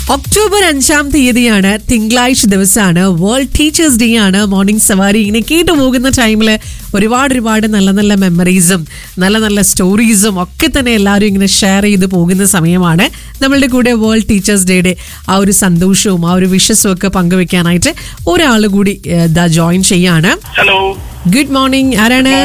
October 5-ാം തീയതിയാണ്, തിങ്കളാഴ്ച ദിവസമാണ്, വേൾഡ് ടീച്ചേഴ്സ് ഡേ ആണ്. മോർണിംഗ് സവാരി ഇങ്ങനെ കേട്ടു പോകുന്ന ടൈമിൽ ഒരുപാട് നല്ല നല്ല മെമ്മറീസും നല്ല നല്ല സ്റ്റോറീസും ഒക്കെ തന്നെ എല്ലാവരും ഇങ്ങനെ ഷെയർ ചെയ്ത് പോകുന്ന സമയമാണ്. നമ്മളുടെ കൂടെ വേൾഡ് ടീച്ചേഴ്സ് ഡേയുടെ ആ ഒരു സന്തോഷവും ആ ഒരു വിഷസും ഒക്കെ പങ്കുവെക്കാനായിട്ട് ഒരാൾ കൂടി ജോയിൻ ചെയ്യാണ്. Hello, good morning. ആരാണ്?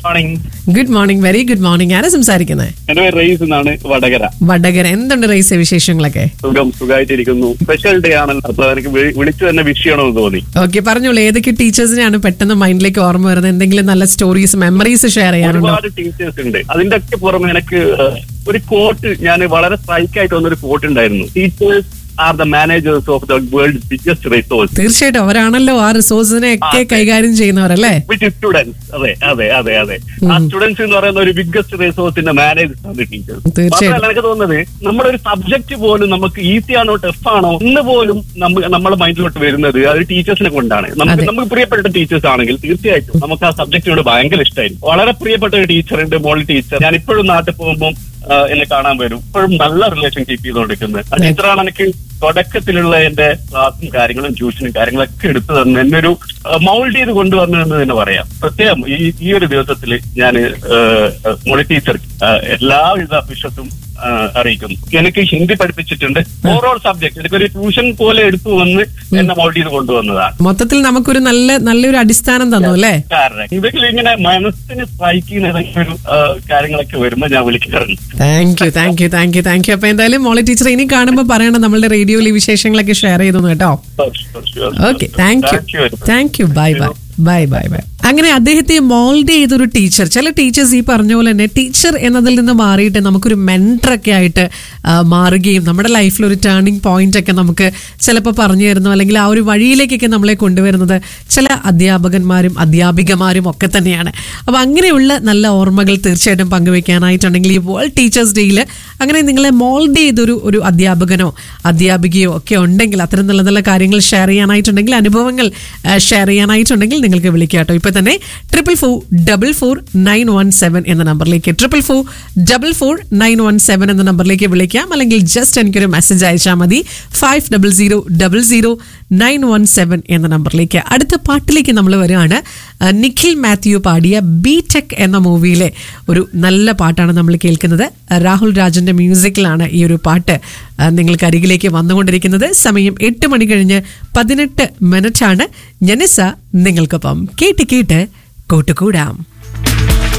Good morning, very good morning. ആരാ സംസാരിക്കുന്നത്? എന്റെ പേര് റൈസ് എന്നാണ്, വടകര. വടകര. എന്തുണ്ട് റൈസ് വിശേഷങ്ങളൊക്കെ? സുഖമായിട്ടിരിക്കുന്നു. സ്പെഷ്യൽ ഡേ ആണല്ലോ, അപ്പൊ എനിക്ക് വിളിച്ചു തന്നെ വിഷ് ചെയ്യണമെന്ന് തോന്നി. ഓക്കെ, പറഞ്ഞോളൂ. ഏതൊക്കെ ടീച്ചേഴ്സിനെയാണ് പെട്ടെന്ന് മൈൻഡിലേക്ക് ഓർമ്മ വരുന്നത്? എന്തെങ്കിലും നല്ല സ്റ്റോറീസ്, മെമ്മറീസ് ഷെയർ ചെയ്യാറുണ്ടോ? ഒരുപാട് ടീച്ചേഴ്സ് ഉണ്ട്. അതിന്റെ ഒക്കെ പുറമെ എനിക്ക് ഒരു കോട്ട്, ഞാൻ വളരെ സ്ട്രൈക്കായിട്ട് വന്നൊരു കോട്ട് ഉണ്ടായിരുന്നു. Teachers are the managers of the world's biggest resource. തീർച്ചയായിട്ടും അവരാണല്ലോ ആ റിസോഴ്സിനെ ഒക്കെ കൈകാര്യം ചെയ്യുന്നവരല്ലേ? Which is students. അതെ. ആ സ്റ്റുഡൻസ് എന്ന് പറയുന്ന ഒരു ബിഗ്ഗസ്റ്റ് റിസോഴ്സിന്റെ മാനേജേഴ്സ് ആണ് ടീച്ചേഴ്സ്. മാത്രമല്ല, എനിക്ക് തോന്നുന്നത് നമ്മളൊരു സബ്ജക്ട് പോലും നമുക്ക് ഈസി ആണോ ടഫ് ആണോ എന്ന് പോലും നമ്മുടെ മൈൻഡിലോട്ട് വരുന്നത് അത് ടീച്ചേഴ്സിനെ കൊണ്ടാണ്. നമുക്ക് പ്രിയപ്പെട്ട ടീച്ചേഴ്സ് ആണെങ്കിൽ തീർച്ചയായിട്ടും നമുക്ക് ആ സബ്ജക്റ്റിനോട് ഭയങ്കര ഇഷ്ടമായിരിക്കും. വളരെ പ്രിയപ്പെട്ട ഒരു ടീച്ചറുണ്ട്, മോൾ ടീച്ചർ. ഞാൻ ഇപ്പോഴും നാട്ടിൽ പോകുമ്പോൾ എന്നെ കാണാൻ വരും. ഇപ്പോഴും നല്ല റിലേഷൻ കീപ്പ് ചെയ്തുകൊണ്ടിരിക്കുന്നത് ആ ടീച്ചറാണ്. എനിക്ക് തുടക്കത്തിലുള്ള എന്റെ ക്ലാസും കാര്യങ്ങളും ട്യൂഷനും കാര്യങ്ങളൊക്കെ എടുത്തു തന്നെ എന്നെ ഒരു മൗൾഡ് ചെയ്ത് കൊണ്ടുവന്നതെന്ന് തന്നെ പറയാം. പ്രത്യേകം ഈ ഒരു ദിവസത്തിൽ ഞാൻ മോളി ടീച്ചർ എല്ലാവിധ വിശ്വസും അറിയിക്കുന്നു. എനിക്ക് ഹിന്ദി പഠിപ്പിച്ചിട്ടുണ്ട്. ഓവറോൾ സബ്ജക്ട് എനിക്കൊരു ട്യൂഷൻ പോലെ എടുത്തു വന്ന് എന്നെ മൗൾഡ് ചെയ്ത് കൊണ്ടുവന്നതാണ്. മൊത്തത്തിൽ നമുക്കൊരു നല്ലൊരു അടിസ്ഥാനം തന്നു അല്ലേ? കാരണം ഇതൊക്കെ ഇങ്ങനെ മനസ്സിന് സ്ട്രൈക്ക് ചെയ്യുന്ന ഏതെങ്കിലും ഒരു കാര്യങ്ങളൊക്കെ വരുമ്പോൾ ഞാൻ വിളിക്കാറുണ്ട്. Thank you. അപ്പൊ എന്തായാലും മോളി ടീച്ചർ ഇനി കാണുമ്പോൾ പറയണം നമ്മളുടെ റേഡിയോയിൽ ഈ വിശേഷങ്ങളൊക്കെ ഷെയർ ചെയ്തു കേട്ടോ. Okay, thank you. ബൈ. അങ്ങനെ അദ്ദേഹത്തെ മോൾഡ് ചെയ്തൊരു ടീച്ചർ. ചില ടീച്ചേഴ്സ് ഈ പറഞ്ഞ പോലെ തന്നെ ടീച്ചർ എന്നതിൽ നിന്ന് മാറിയിട്ട് നമുക്കൊരു മെന്ററൊക്കെ ആയിട്ട് മാറുകയും നമ്മുടെ ലൈഫിൽ ഒരു ടേണിംഗ് പോയിന്റ് ഒക്കെ നമുക്ക് ചിലപ്പോൾ പറഞ്ഞു തരുന്നു, അല്ലെങ്കിൽ ആ ഒരു വഴിയിലേക്കൊക്കെ നമ്മളെ കൊണ്ടുവരുന്നത് ചില അധ്യാപകന്മാരും അധ്യാപികമാരും ഒക്കെ തന്നെയാണ്. അപ്പോൾ അങ്ങനെയുള്ള നല്ല ഓർമ്മകൾ തീർച്ചയായിട്ടും പങ്കുവെക്കാനായിട്ടുണ്ടെങ്കിൽ ഈ വേൾഡ് ടീച്ചേഴ്സ് ഡേയിൽ അങ്ങനെ നിങ്ങളെ മോൾഡ് ചെയ്തൊരു അധ്യാപകനോ അധ്യാപികയോ ഒക്കെ ഉണ്ടെങ്കിൽ, അത്തരം നല്ല നല്ല കാര്യങ്ങൾ ഷെയർ ചെയ്യാനായിട്ടുണ്ടെങ്കിൽ, അനുഭവങ്ങൾ ഷെയർ ചെയ്യാനായിട്ടുണ്ടെങ്കിൽ നിങ്ങൾക്ക് വിളിക്കാട്ടോ. ഇപ്പൊ തന്നെ 444-917 എന്ന നമ്പറിലേക്ക് 444-917 എന്ന നമ്പറിലേക്ക് വിളിക്കാം. അല്ലെങ്കിൽ ജസ്റ്റ് എനിക്കൊരു മെസ്സേജ് അയച്ചാൽ മതി 50000917 എന്ന നമ്പറിലേക്ക്. അടുത്ത പാട്ടിലേക്ക് നമ്മൾ വരികയാണ്. നിഖിൽ മാത്യു പാടിയ ബി-ടെക് എന്ന മൂവിയിലെ ഒരു നല്ല പാട്ടാണ് നമ്മൾ കേൾക്കുന്നത്. രാഹുൽ രാജിന്റെ മ്യൂസിക്കിലാണ് ഈ ഒരു പാട്ട് നിങ്ങൾക്ക് അരികിലേക്ക് വന്നുകൊണ്ടിരിക്കുന്നത്. സമയം 8:18 ആണ്. ജനിസ നിങ്ങൾക്കൊപ്പം കേട്ട് കൂട്ടുകൂടാം.